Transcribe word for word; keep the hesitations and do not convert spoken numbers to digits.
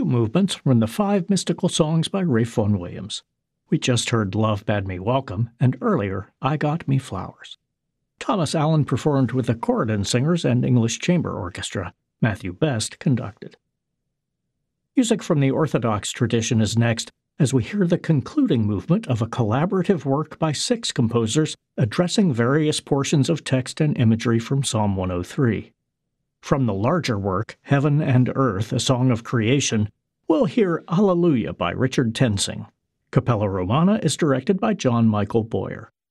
two movements from the Five Mystical Songs by Ralph Vaughan Williams. We just heard Love Bade Me Welcome, and earlier, I Got Me Flowers. Thomas Allen performed with the Corydon Singers and English Chamber Orchestra. Matthew Best conducted. Music from the Orthodox tradition is next, as we hear the concluding movement of a collaborative work by six composers addressing various portions of text and imagery from Psalm one oh three. From the larger work, Heaven and Earth, a Song of Creation, we'll hear Alleluia by Richard Tensing. Capella Romana is directed by John Michael Boyer.